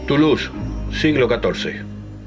Toulouse, siglo XIV.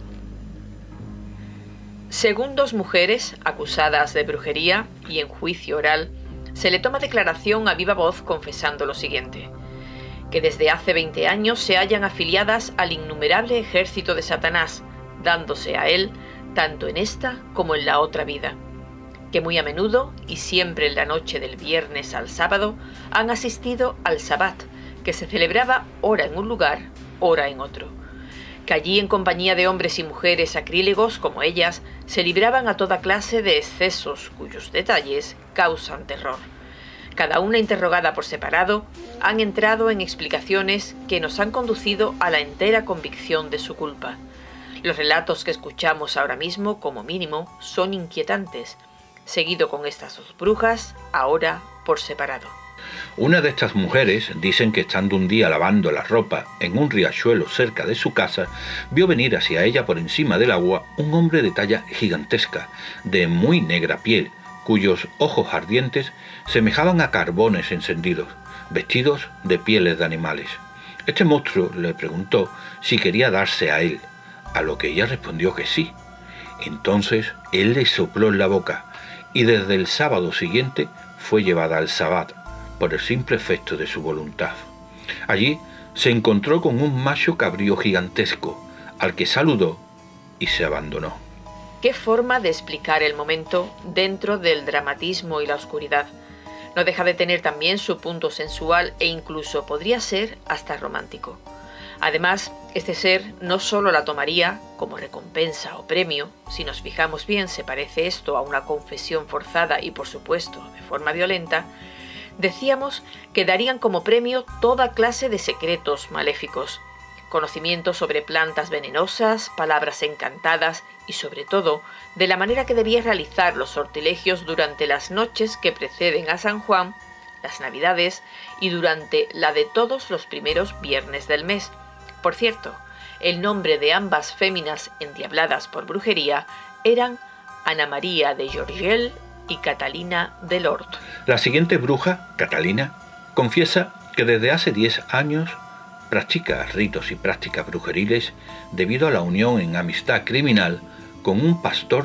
Según dos mujeres acusadas de brujería y en juicio oral, se le toma declaración a viva voz confesando lo siguiente: que desde hace 20 años se hallan afiliadas al innumerable ejército de Satanás, dándose a él tanto en esta como en la otra vida, que muy a menudo y siempre en la noche del viernes al sábado han asistido al Sabbat, que se celebraba ora en un lugar, ora en otro, que allí en compañía de hombres y mujeres sacrílegos como ellas se libraban a toda clase de excesos cuyos detalles causan terror. Cada una interrogada por separado, han entrado en explicaciones que nos han conducido a la entera convicción de su culpa. Los relatos que escuchamos ahora mismo, como mínimo, son inquietantes, seguido con estas dos brujas, ahora por separado. Una de estas mujeres dicen que estando un día lavando la ropa en un riachuelo cerca de su casa, vio venir hacia ella por encima del agua un hombre de talla gigantesca, de muy negra piel, cuyos ojos ardientes semejaban a carbones encendidos, vestidos de pieles de animales. Este monstruo le preguntó si quería darse a él, a lo que ella respondió que sí. Entonces él le sopló en la boca, y desde el sábado siguiente fue llevada al Sabbat, por el simple efecto de su voluntad. Allí se encontró con un macho cabrío gigantesco, al que saludó y se abandonó. ¿Qué forma de explicar el momento dentro del dramatismo y la oscuridad? No deja de tener también su punto sensual e incluso podría ser hasta romántico. Además, este ser no solo la tomaría como recompensa o premio, si nos fijamos bien se parece esto a una confesión forzada y por supuesto de forma violenta, decíamos que darían como premio toda clase de secretos maléficos, conocimientos sobre plantas venenosas, palabras encantadas y sobre todo de la manera que debía realizar los sortilegios durante las noches que preceden a San Juan, las Navidades y durante la de todos los primeros viernes del mes. Por cierto, el nombre de ambas féminas endiabladas por brujería eran Ana María de Georgel y Catalina de Lord. La siguiente bruja, Catalina, confiesa que desde hace 10 años practica ritos y prácticas brujeriles debido a la unión en amistad criminal con un pastor